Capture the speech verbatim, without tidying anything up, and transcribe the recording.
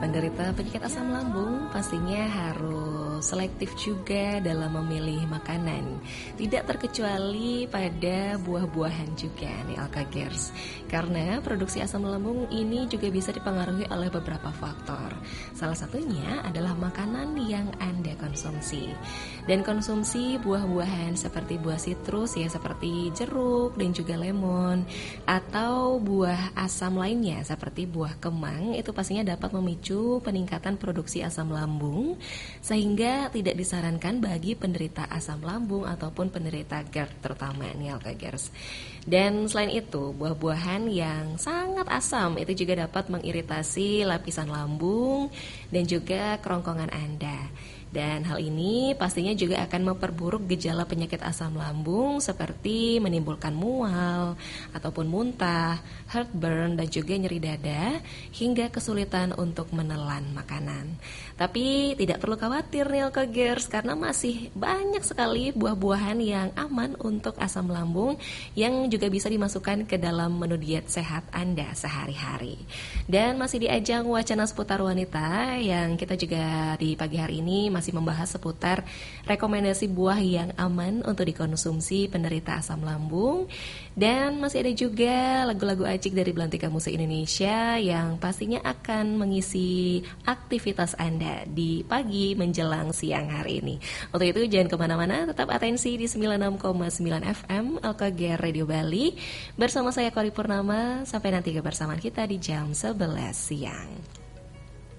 Penderita penyakit asam lambung pastinya harus selektif juga dalam memilih makanan. Tidak terkecuali pada buah-buahan juga nih Alkagers. Karena produksi asam lambung ini juga bisa dipengaruhi oleh beberapa faktor. Salah satunya adalah makanan yang Anda konsumsi. Dan konsumsi buah-buahan seperti buah sitrus ya, seperti jeruk dan juga lemon, atau buah asam lainnya seperti buah kemang, itu pastinya dapat memicu peningkatan produksi asam lambung, sehingga tidak disarankan bagi penderita asam lambung ataupun penderita GERD terutama nih Alkagers. Dan selain itu, buah-buahan yang sangat asam itu juga dapat mengiritasi lapisan lambung dan juga kerongkongan Anda. Dan hal ini pastinya juga akan memperburuk gejala penyakit asam lambung seperti menimbulkan mual ataupun muntah, heartburn dan juga nyeri dada hingga kesulitan untuk menelan makanan. Tapi tidak perlu khawatir nih Alkagers, karena masih banyak sekali buah-buahan yang aman untuk asam lambung yang juga bisa dimasukkan ke dalam menu diet sehat Anda sehari-hari. Dan masih di ajang wacana seputar wanita yang kita juga di pagi hari ini masih membahas seputar rekomendasi buah yang aman untuk dikonsumsi penderita asam lambung. Dan masih ada juga lagu-lagu acik dari Belantika Musik Indonesia yang pastinya akan mengisi aktivitas Anda di pagi menjelang siang hari ini. Untuk itu jangan kemana-mana, tetap atensi di sembilan puluh enam koma sembilan F M Alkagers Radio Bali. Bersama saya Kori Purnama, sampai nanti kebersamaan kita di jam sebelas siang.